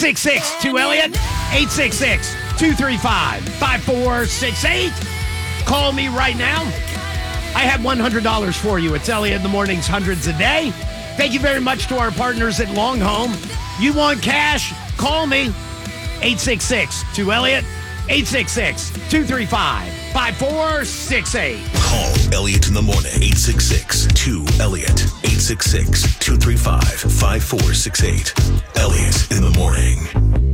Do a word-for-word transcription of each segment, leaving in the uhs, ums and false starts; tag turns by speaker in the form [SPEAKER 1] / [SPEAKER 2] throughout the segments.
[SPEAKER 1] six six two Elliott, eight six six, two three five, five four six eight. Call me right now. I have one hundred dollars for you. It's Elliott in the Mornings, hundreds a day. Thank you very much to our partners at Long Home. You want cash? Call me. eight six six two Elliott, eight six six, two three five, five four six eight.
[SPEAKER 2] Call Elliott in the Morning, eight six six two Elliott, eight six six, two three five, five four six eight. Elliott in the Morning.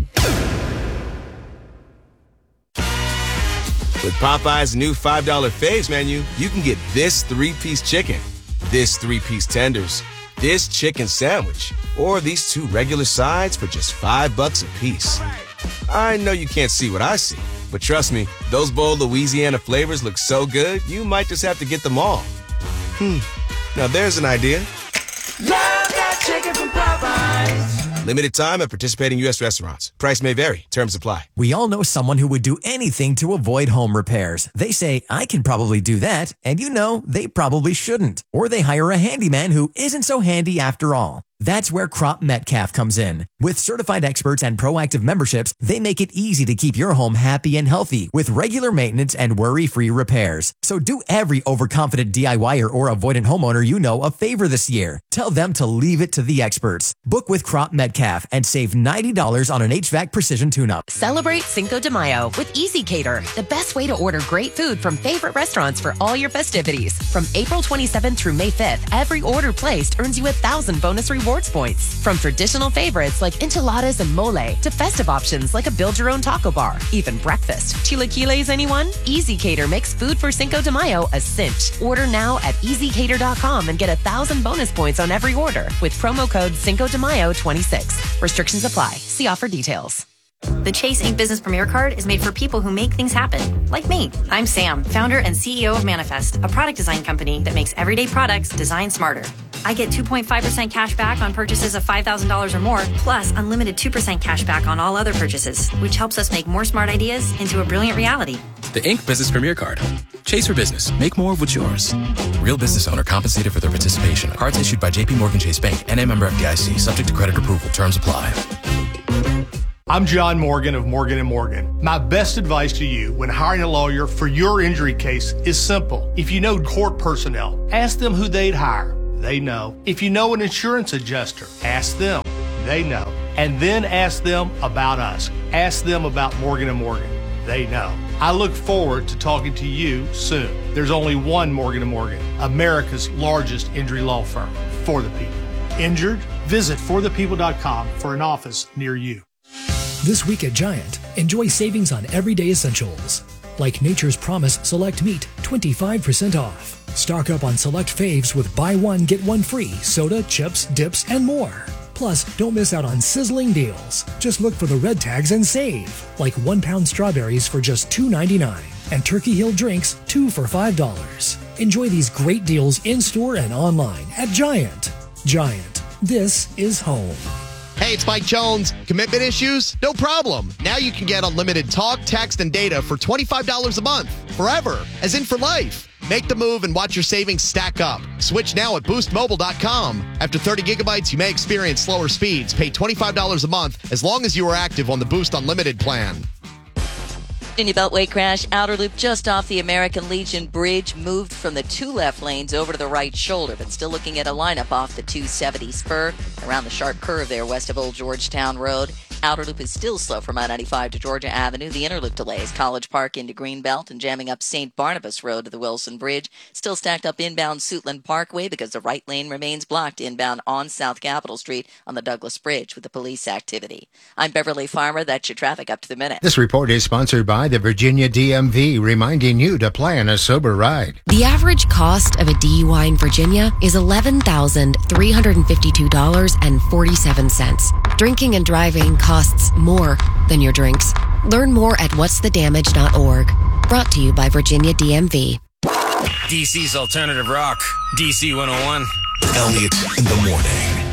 [SPEAKER 3] With Popeye's new five dollar Faves menu, you can get this three-piece chicken, this three-piece tenders, this chicken sandwich, or these two regular sides for just five bucks a piece. I know you can't see what I see, but trust me, those bold Louisiana flavors look so good, you might just have to get them all. Hmm, now there's an idea.
[SPEAKER 4] Love that chicken from Popeyes.
[SPEAKER 3] Limited time at participating U S restaurants. Price may vary. Terms apply.
[SPEAKER 5] We all know someone who would do anything to avoid home repairs. They say, I can probably do that, and you know, they probably shouldn't. Or they hire a handyman who isn't so handy after all. That's where Crop Metcalf comes in. With certified experts and proactive memberships, they make it easy to keep your home happy and healthy with regular maintenance and worry-free repairs. So do every overconfident DIYer or avoidant homeowner you know a favor this year. Tell them to leave it to the experts. Book with Crop Metcalf and save ninety dollars on an H V A C precision tune-up.
[SPEAKER 6] Celebrate Cinco de Mayo with Easy Cater, the best way to order great food from favorite restaurants for all your festivities. From April twenty-seventh through May fifth, every order placed earns you a thousand bonus rewards points. From traditional favorites like enchiladas and mole to festive options like a build-your-own taco bar, even breakfast. Chilaquiles, anyone? Easy Cater makes food for Cinco de Mayo a cinch. Order now at easy cater dot com and get a thousand bonus points on every order with promo code Cinco de Mayo twenty-six. Restrictions apply. See offer details.
[SPEAKER 7] The Chase Ink Business Premier Card is made for people who make things happen, like me. I'm Sam, founder and C E O of Manifest, a product design company that makes everyday products designed smarter. I get two point five percent cash back on purchases of five thousand dollars or more, plus unlimited two percent cash back on all other purchases, which helps us make more smart ideas into a brilliant reality.
[SPEAKER 8] The Ink Business Premier Card. Chase for business. Make more of what's yours. Real business owner compensated for their participation. Cards issued by J P Morgan Chase Bank, N A member F D I C, subject to credit approval. Terms apply.
[SPEAKER 9] I'm John Morgan of Morgan and Morgan. My best advice to you when hiring a lawyer for your injury case is simple. If you know court personnel, ask them who they'd hire. They know. If you know an insurance adjuster, ask them. They know. And then ask them about us. Ask them about Morgan and Morgan. They know. I look forward to talking to you soon. There's only one Morgan and Morgan, America's largest injury law firm, for the people. Injured? Visit for the people dot com for an office near you.
[SPEAKER 10] This week at Giant, enjoy savings on everyday essentials. Like Nature's Promise Select Meat, twenty-five percent off. Stock up on select faves with buy one, get one free, soda, chips, dips, and more. Plus, don't miss out on sizzling deals. Just look for the red tags and save. Like one pound strawberries for just two ninety-nine and Turkey Hill drinks, two for five dollars. Enjoy these great deals in-store and online at Giant. Giant, this is home.
[SPEAKER 11] Hey, it's Mike Jones. Commitment issues? No problem. Now you can get unlimited talk, text, and data for twenty-five dollars a month. Forever. As in for life. Make the move and watch your savings stack up. Switch now at boost mobile dot com. After thirty gigabytes, you may experience slower speeds. Pay twenty-five dollars a month as long as you are active on the Boost Unlimited plan.
[SPEAKER 12] Virginia Beltway crash, outer loop just off the American Legion Bridge, moved from the two left lanes over to the right shoulder, but still looking at a lineup off the two seventy spur around the sharp curve there west of Old Georgetown Road. Outer loop is still slow from I ninety-five to Georgia Avenue. The inner loop delays College Park into Greenbelt and jamming up Saint Barnabas Road to the Wilson Bridge. Still stacked up inbound Suitland Parkway because the right lane remains blocked inbound on South Capitol Street on the Douglas Bridge with the police activity. I'm Beverly Farmer. That's your traffic up to the minute.
[SPEAKER 13] This report is sponsored by the Virginia D M V, reminding you to plan a sober ride.
[SPEAKER 14] The average cost of a D U I in Virginia is eleven thousand three hundred fifty-two dollars and forty-seven cents. Drinking and driving costs more than your drinks. Learn more at what's the damage dot org. Brought to you by Virginia D M V.
[SPEAKER 15] D C's Alternative Rock, D C one oh one.
[SPEAKER 2] Elliott in the Morning.